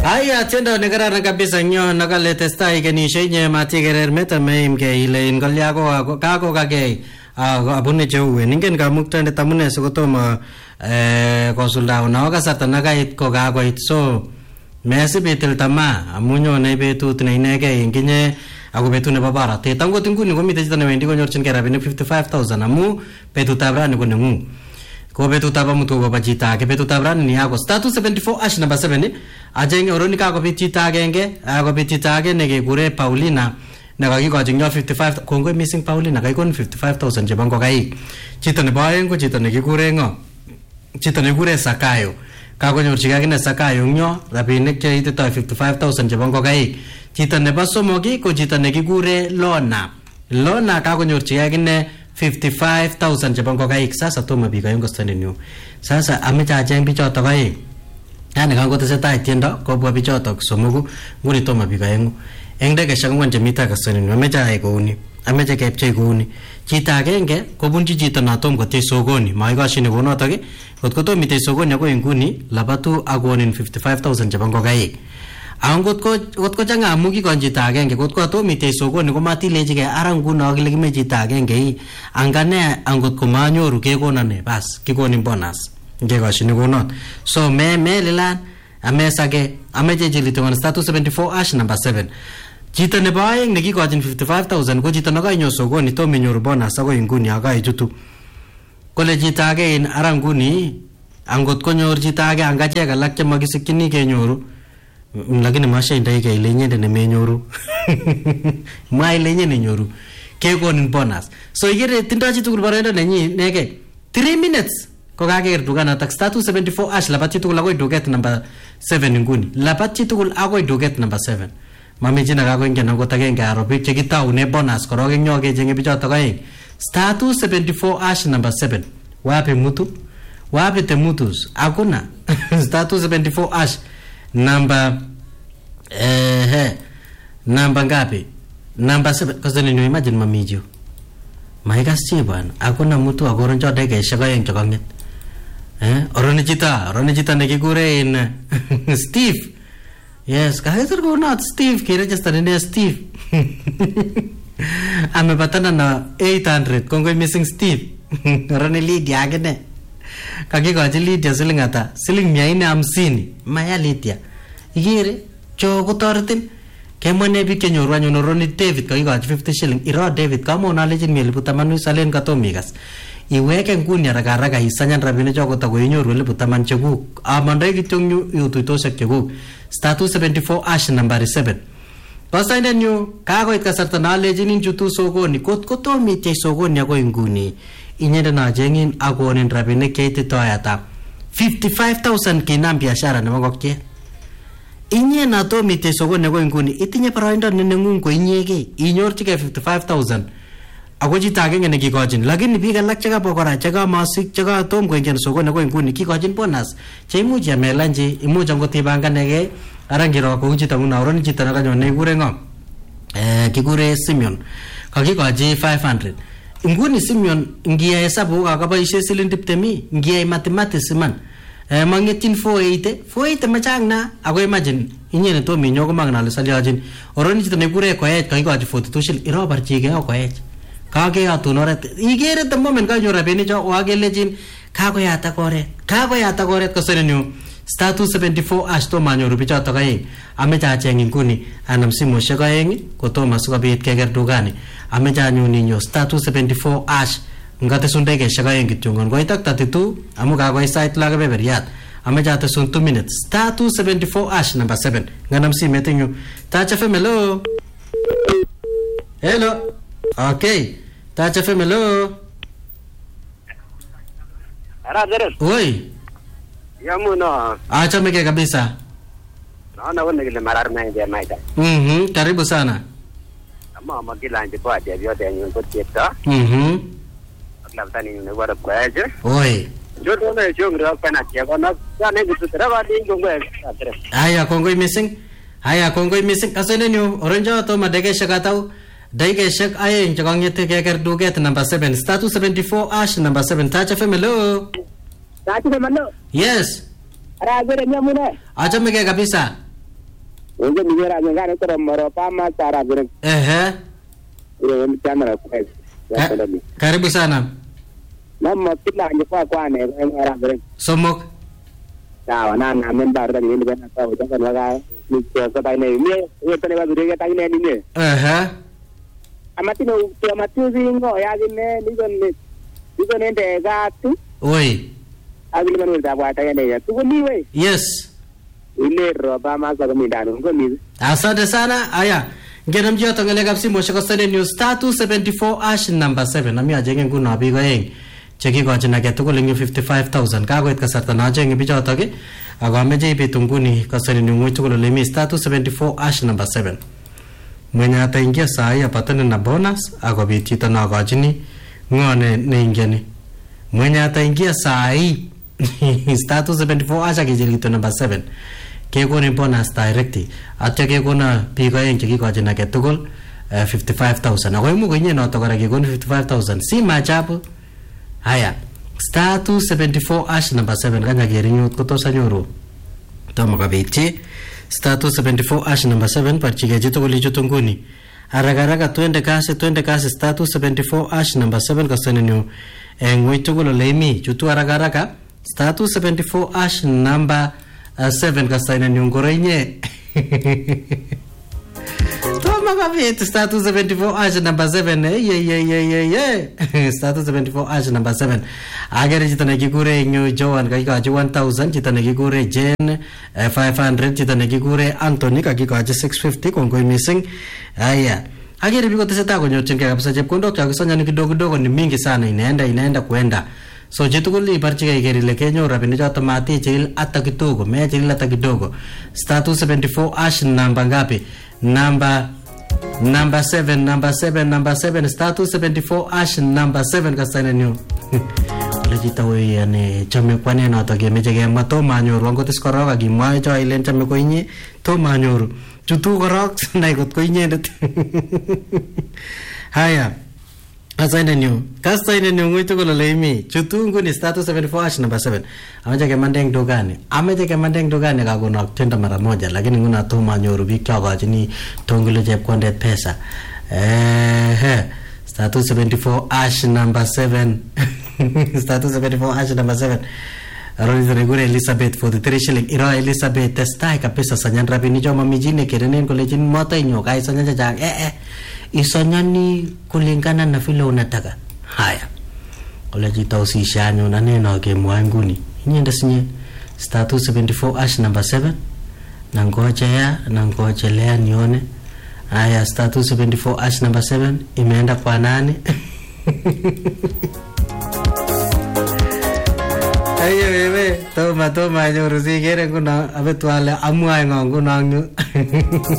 Haya tendo negara kabisa nyo nakalete stai kenishe nye mati gerer meta meimke ile ingolya ko kako kage abune cheuwe ningen kamuktande tamune sokotoma konsulta na wakasarta nakait ko kakoit so mesi betel tama amunyo ne betut ne inege inginye ako betut nebo baratet angot nguni komite chito newendi konyorchingei rabinik 55000 amu betutab rani ko nengung ko betutab amut ko ba chito age betutab rani ni ako status 74 ash number 7 ajenge oroni kako bit chito agenge ako bit chito age nekekure Paulina nakakikochi nyo 55 kongoi missing Paulina kaikon 55000 chebo ngokaik chito nebo aeng ko chito nekikure ngo chito nekikure Sakayo kakonyorchigei akine Sakayo nyo rabinik cheitito 55000 chebo ngokaik chito nebo somok ko chito nekikure Lona kakonyorchigei akine 55000 chebo ngokaik sasa tomo biik aeng kostenenyu sasa ameche acheng bichoto aeng yani kangotesetai tiendo kobwa bichoto somoku nguni tomo biik aengu eng dekeshek angwan chemita kostenenyu ameche ayai kouni ameche kepchei kouni chito agenge kobunchi chito natom kotei sokoni maikoshini konotok kotko tomitei sokoni akoi nguni labatu akonin 55000 chebo ngokaik angot ko changa amu kikon chito agenge kotko tomitei sokoni komatilechigei ara nguno kile kime chito agenge angane angot komanyoru kekonane bas kikonin bonus ngekoshini konot so me lilan amesage ameche chilito on status 74 ash number 7 chito nebo aeng nekikochin 55000 ko chito nakainyo sokoni tomenyoru bonus akoi nguni akaichutu kole chito age in ara nguni angot konyor chito age angachek alak chemakisikchini kenyoru lakini mashaindai ile nyende nemenyoru ile nyende nyoru kekonin bonus so igere tindoi chitugul boroindo nenyi nege 3 minutes ko kakeker dukanatak status 74 ash labat chitugul akoi duket number 7 nguni labat chitugul akoi duket number 7 mamechina kakoingen angot agenge aro biik chekitaune bonus korok eng nyo kechenge bichotok aeng status 74 ash number 7 wapi mutu wapi temutus hakuna status 74 ash number number ngapi number 7 kazani ni imagine mamijo maikas chi bwana hakuna mtu akoron chote kesha aeng chokanget oroni chita nekikure in Steve yes kahesir ko not Steve kiregister ni Steve amepatana na 800 kongoi missing Steve oroni Lydia agene kakikochi Lydia siling ata siling 450 maya Lydia igere cho kotoretin kemone biik chenyoru anyun oroni David kakikochi 50 shilling iro David kamon alejin 10,000 salen katomikas iweke nguni haraka isanyan rabinik choko takoinyoru 10,000 chekuk amandai kityo yutuitosek chekuk status 74 ash number 7 Pasainen nyu kakoit kasarta nalejinin chutu sokoni kotko tomitei sokoni akoi nguni inyende nachengin akonin rabinik cheititoyata 55000 kinam biashara nebo ngokiet inye na tomitei sokoni akoi nguni itinye boroindo nenengung ko inyegei inyorchigei 55000 ako chito agenge nekikochin lakini biik alak chekabwa kora chekamasik chekatom koingen sokoni akoi nguni kikochin bonus cheimuch yamelanji imuch angot ibanganegei arangiro kou chito nguna oroni chito nakanyon nekikure ngo kikure Simeon kakikochi 500 nguni Simeon ngiya hesabu kakaboishe siling 20 ngiya mathematics man mangetin 480 machang na ako imagine inyene to minyo ko magnal salyajin oroni chito nekikure Koech kakikochi 42 shil irobarchige Koech kakeyatun oret igere the moment kanyor rabinik cho wakelejin kakoyata koret kosenenyu status 74 ash to manyoru bichotok aeng ameche acheng nguni anam simoshek aeng kotomo sikobit keker dukani ameche anyun inyo status 74 ash ngatesun dekeshek aeng kityo ngoitak 32 amu kakoi sait la kebeberiat ameche atesun 2 minutes status 74 ash number 7 nganam simet enyu Touch FM hello okay Touch FM hello Ara dere oi yamuno acha meke kabisa naona wone kile marar mengi maida karibu sana ama magila nje kwa dia vyote yenye kotieta aklabtani ni wara kwaje oi jodo na jongra kana kia kona sana ngutera ba dingo ngwe atre haya kongoi missing kasenenyu oranjo to madege shakatau daige shak aye chakangete keker duket number 7 status 74 ash number 7 Touch FM hello Touch FM hello yes ara gere nyamune acha meke kabisa Unge migera ngane ko moropa ma tara gure. Ile mtana kwa. Karibu sana. Mama kila nyepa kwa ne ngara gure. Somok. Sawa na member da ni bana ta uja laga ni ko ta ne ni tane ba gure ta ne ni. Amati no amati zingo ya gine ni gon ende gatu. Oi. Agili manu da bata ne ya. Tu ni we. Yes. Ile roba ma sa kami dano ngoni. Asante sana. Aya. Ngenam jio tongele kapsi mo shako sene news status 74 ash number 7. Nami ajenge nguna abigo eng. Cheki ko china ke tukul ingi 55,000. Kagoit kasarta na ajenge bijo toki. Ako ameje ibitunguni kasene nyungui tukul limi status 74 ash number 7. Mwenye ata ingia sahi apatane na bonus. Ako bitita na akajini. Ngone ne ingiani. Mwenye ata ingia sahi status 74 ash akijirito number 7. Kekoni bonus directly. Atya kekona piko eng cheki ko china ke tukul 55,000. Ako imu kwenye noto kora kekoni 55,000. Si machapu. Haya. Status 74 ash number 7. Kanya kerinyut kutosa nyoru. Tomo kabiti. Status 74 ash number 7. Parchike jito kuli jutunguni. Haraka twende kasi status 74 ash number 7 kasane nyo. Ngwito kulo leimi. Jutu haraka. Status 74 ash number 7 kasane nyo ngorenye. Toma kabiti status 74 ash number 7. Status 74 ash number 7. Agere jita nekikure nyo Joan kakikaji 1,000. Jita nekikure Jane 500. Jita nekikure Anthony kakikaji 650. Kongoi missing. Aya. Agere biko teseta konyorchin kaya kapsa chepkondok ya kusanya ni kidogo ni mingi sana inaenda kuenda. So jitukuli iparchika igerile kenyo rabini choto mati chil ata kidogo. Mea chil ata kidogo. Status 74 ash number ngapi? Number 7 status 74 ash number 7 kasana nyo. Lejita we yani chame kwane na to gemeje ge mato manyoru angot iskoroga gimwa cho ilen chame ko inye to manyoru chutu korok nai got ko inyendet. Haya asaina nyo kasaina nyo ngito ko leimi chutu nguni status 74 ash number 7 amaje ke mandeng dogane ka gona tenda mara moja lakini nguna to manyoru bikya ga jini tongule je konde pesa. Status 74 ash number 7. Status 74 ash number 7. Roni regure Elizabeth 43 shilling. Iro Elizabeth testai kapesa sanyan rabini jo mamijine kerenen kolejin mota inyo kai sanya jang isanya ni kulingana na vile unataka. Haya. Kolejita usishanyo na neno ke mwanguni. Nyenda sinye status 74 ash number 7. Nangojelea nione. Haya status 74 ash number 7 imeenda kwa nani? Ayo bebe, toma nyorusi kere kuna abetwale amwa ngongu nangu.